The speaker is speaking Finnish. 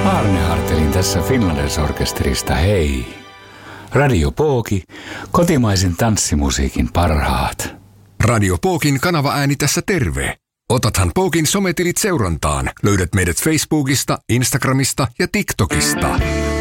Aarne Hartelin tässä Finlanders-orkesterista, hei. Radio Pooki, kotimaisen tanssimusiikin parhaat. Radio Pookin kanavaääni tässä terve. Otathan Pookin sometilit seurantaan. Löydät meidät Facebookista, Instagramista ja TikTokista.